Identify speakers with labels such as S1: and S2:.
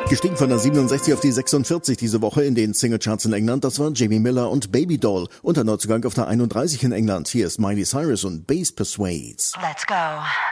S1: Gestiegen von der 67 auf die 46 diese Woche in den Singlecharts in England, das war Jamie Miller und Baby Doll. Und der Neuzugang auf der 31 in England. Hier ist Miley Cyrus und Bass Persuades.
S2: Let's go.